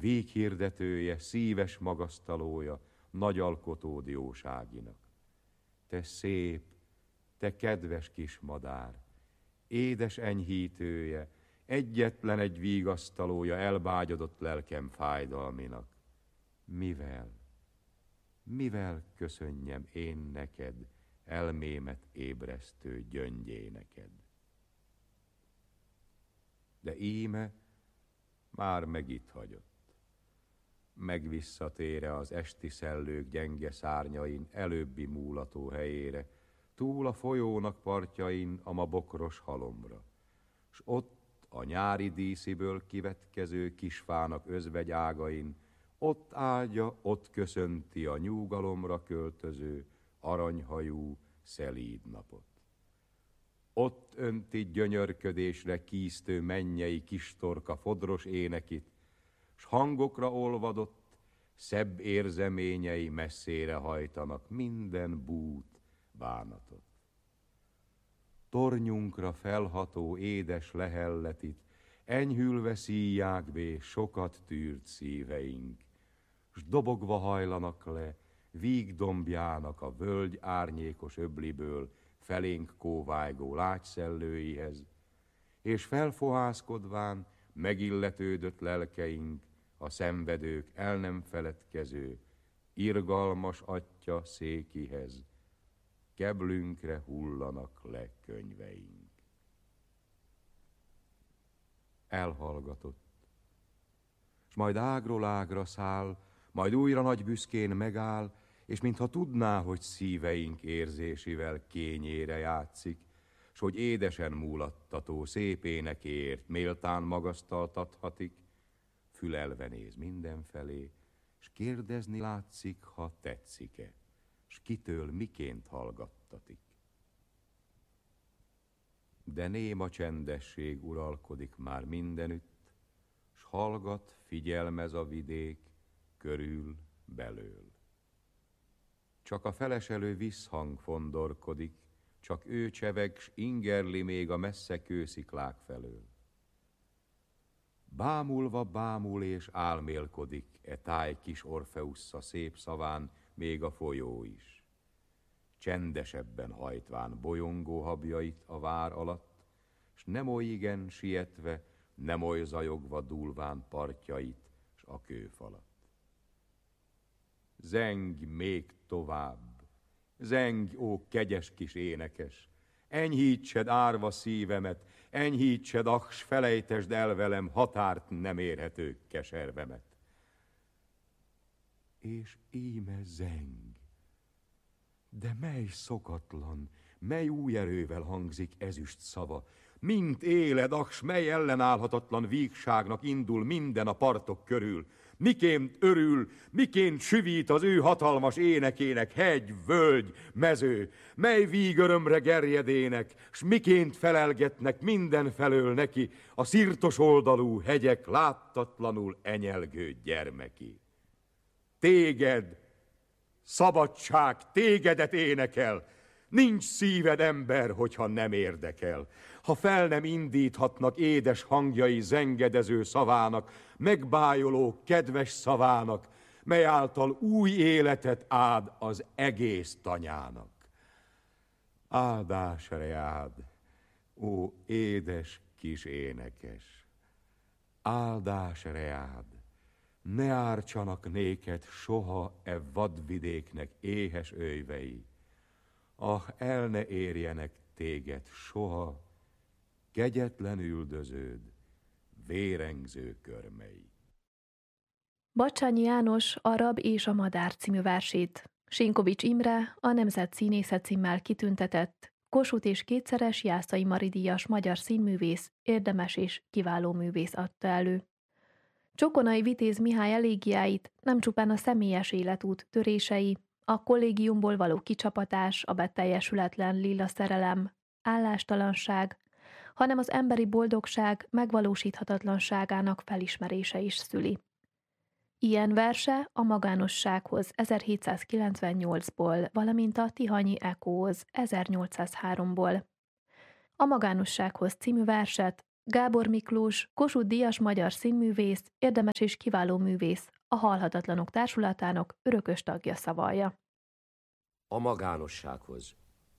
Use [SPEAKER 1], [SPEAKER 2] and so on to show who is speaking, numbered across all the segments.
[SPEAKER 1] véghirdetője, szíves magasztalója, nagy alkotó dióságinak. Te szép, te kedves kis madár, édes enyhítője, egyetlen egy vigasztalója elbágyadott lelkem fájdalminak. Mivel köszönjem én neked, elmémet ébresztő gyöngyéneked? De íme már megitt hagyott. Megvisszatére az esti szellők gyenge szárnyain előbbi múlató helyére, túl a folyónak partjain a ma bokros halomra, s ott a nyári dísziből kivetkező kisfának özvegyágain, ott áldja, ott köszönti a nyugalomra költöző, aranyhajú, szelíd napot. Ott önti gyönyörködésre kíztő mennyei kistorka fodros énekit, s hangokra olvadott, szebb érzeményei messzére hajtanak minden bút, bánatot. Tornyunkra felható édes lehelletit enyhülve szíják bé sokat tűrt szíveink, s dobogva hajlanak le vígdombjának a völgy árnyékos öbliből felénk kóvájgó lágyszellőihez, és felfohászkodván megilletődött lelkeink a szenvedők el nem feledkező, irgalmas Attya székihez, keblünkre hullanak le könyveink. Elhallgatott, s majd ágról ágra száll, majd újra nagy büszkén megáll, és mintha tudná, hogy szíveink érzésével kényére játszik, s hogy édesen múlattató szép énekért méltán magasztaltathatik, fülelve néz mindenfelé, s kérdezni látszik, ha tetszik-e, s kitől miként hallgattatik. De néma csendesség uralkodik már mindenütt, s hallgat, figyelmez a vidék, körül, belől. Csak a feleselő visszhang fondorkodik, csak ő cseveg, s ingerli még a messze kősziklák felől. Bámulva bámul és álmélkodik e táj kis Orfeussza szép szaván még a folyó is. Csendesebben hajtván bolyongó habjait a vár alatt, s nem oly igen sietve, nem oly zajogva dúlván partjait s a kőfalat. Zengj még tovább, zengj, ó kegyes kis énekes, enyhítsed árva szívemet, enyhítsed, s felejtesd el velem határt nem érhető keservemet. És íme zeng, de mely szokatlan, mely új erővel hangzik ezüst szava, mint éled, s mely ellenállhatatlan vígságnak indul minden a partok körül, miként örül, miként süvít az ő hatalmas énekének hegy, völgy, mező, mely vígörömre gerjedének, s miként felelgetnek mindenfelől neki a szirtos oldalú hegyek láttatlanul enyelgő gyermeki. Téged, szabadság, tégedet énekel, nincs szíved ember, hogyha nem érdekel. Ha fel nem indíthatnak édes hangjai zengedező szavának, megbájoló kedves szavának, mely által új életet áld az egész tanyának. Áldás reád, ó édes kis énekes, áldás reád, ne ártsanak néked soha e vadvidéknek éhes őjvei, el ne érjenek téged soha, kegyetlen üldöződ, vérengző körmei.
[SPEAKER 2] Bacsányi János a Rab és a Madár című versét Sinkovics Imre a Nemzet Színésze címmel kitüntetett Kossuth és kétszeres Jászai Mari díjas magyar színművész, érdemes és kiváló művész adta elő. Csokonai Vitéz Mihály elégiáit nem csupán a személyes életút törései, a kollégiumból való kicsapatás, a beteljesületlen lila szerelem, állástalanság, hanem az emberi boldogság megvalósíthatatlanságának felismerése is szüli. Ilyen verse a Magánossághoz 1798-ból, valamint a Tihanyi Ekóhoz 1803-ból. A Magánossághoz című verset Gábor Miklós, Kossuth-díjas magyar színművész, érdemes és kiváló művész, a Halhatatlanok Társulatának örökös tagja szavalja.
[SPEAKER 3] A magánossághoz.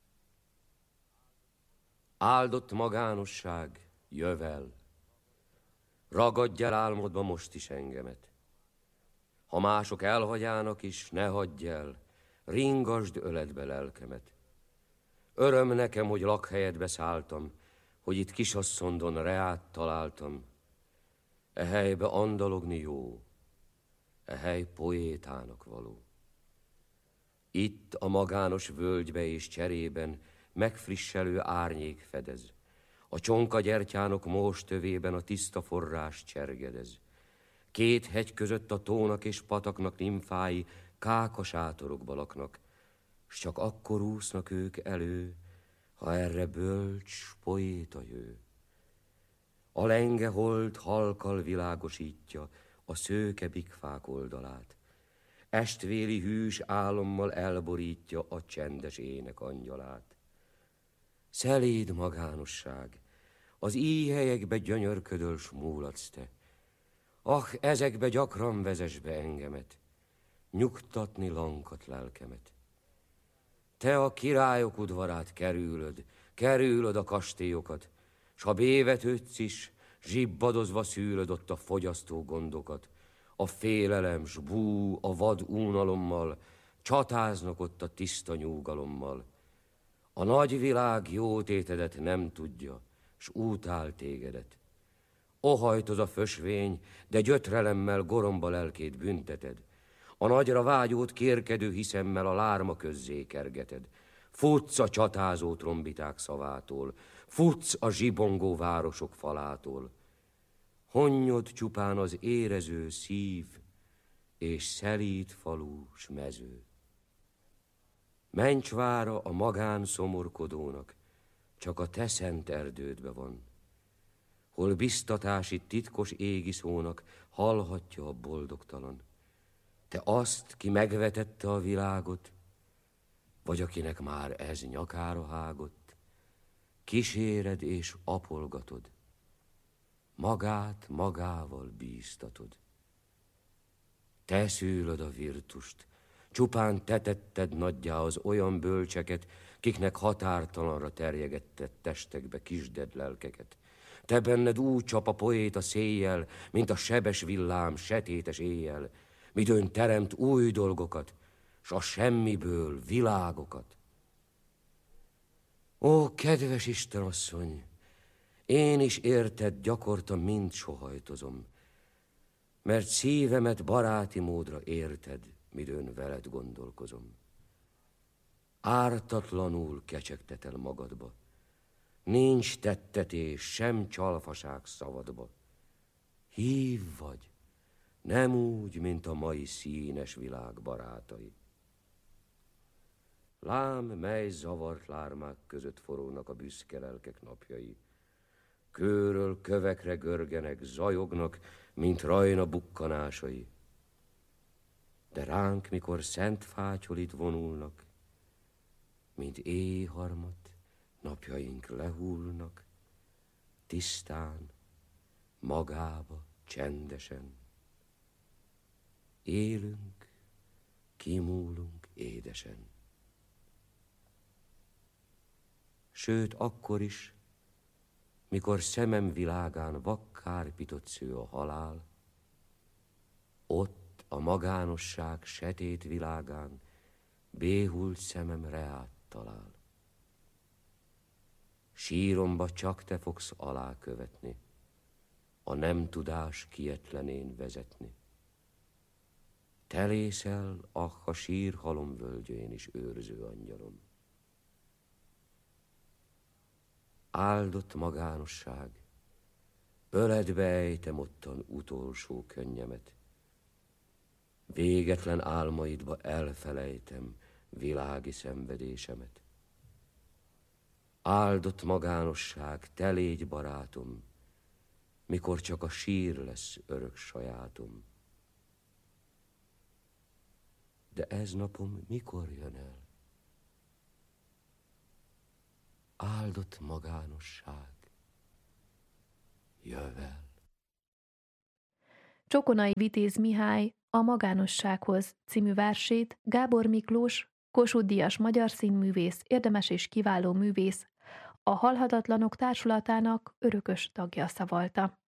[SPEAKER 3] Áldott magánosság, jövel, ragadj el álmodba most is engemet. Ha mások elhagyának is, ne hagyj el, ringasd öledbe lelkemet. Öröm nekem, hogy lakhelyedbe szálltam, hogy itt Kisasszondon reát találtam. E helybe andalogni jó, e hely poétának való. Itt a magános völgybe és cserében megfrisselő árnyék fedez. A csonka gyertyánok mós tövében a tiszta forrás csergedez. Két hegy között a tónak és pataknak nimfái káka sátorokba laknak, s csak akkor úsznak ők elő, ha erre bölcs poéta jő. A lenge hold halkal világosítja a szőke bikfák oldalát. Estvéli hűs álommal elborítja a csendes ének angyalát. Szeléd magánosság, az íjhelyekbe gyönyörködöl s múladsz te. Ah, ezekbe gyakran vezess be engemet, nyugtatni lankat lelkemet. Te a királyok udvarát kerülöd a kastélyokat, s ha bévetődsz is, zsibbadozva szűröd ott a fogyasztó gondokat. A félelem s bú, a vad unalommal csatáznak ott a tiszta nyugalommal. A nagy világ jótétedet nem tudja, s utál tégedet. Ohajtoz a fösvény, de gyötrelemmel goromba lelkét bünteted. A nagyra vágyót kérkedő hiszemmel a lárma közzé kergeted. Futsz a csatázó trombiták szavától, futsz a zsibongó városok falától. Honnyod csupán az érező szív, és szelíd falu s mező. Mencsvára a magán szomorkodónak csak a te szent erdődbe van, hol biztatási titkos égiszónak hallhatja a boldogtalan. Te azt, ki megvetette a világot, vagy akinek már ez nyakára hágott, kíséred és apolgatod, magát magával bíztatod. Te szűröd a virtust, csupán te tetted nagyjá az olyan bölcseket, kiknek határtalanra terjegetted testekbe kisded lelkeket. Te benned úgy csap a poéta széjjel, mint a sebes villám setétes éjjel, midőn teremt új dolgokat, s a semmiből világokat. Ó, kedves Istenasszony, én is érted gyakorta mind sohajtozom, mert szívemet baráti módra érted, midőn veled gondolkozom. Ártatlanul kecsegtetel magadba, nincs tettetés, sem csalfaság szavadba. Hív vagy, nem úgy, mint a mai színes világ barátai. Lám, mely zavart lármák között forognak a büszke lelkek napjai. Kőről kövekre görgenek, zajognak, mint rajna bukkanásai. De ránk, mikor szent fátyolit vonulnak, mint éjharmat, napjaink lehullnak, tisztán, magába, csendesen. Élünk, kimúlunk édesen. Sőt, akkor is, mikor szemem világán vakkárpitott sző a halál, ott a magánosság setét világán béhult szemem reát talál. Síromba csak te fogsz alákövetni, a nem tudás kietlenén vezetni. Te lészel, a sírhalom völgyén is őrző angyalom. Áldott magánosság, öledbe ejtem ottan utolsó könnyemet. Végetlen álmaidba elfelejtem világi szenvedésemet. Áldott magánosság, te légy barátom, mikor csak a sír lesz örök sajátom. De ez napom mikor jön el? Áldott magánosság. jövel.
[SPEAKER 2] Csokonai Vitéz Mihály A magánossághoz című versét Gábor Miklós, Kossuth-díjas magyar színművész, érdemes és kiváló művész, a Halhatatlanok Társulatának örökös tagja szavalta.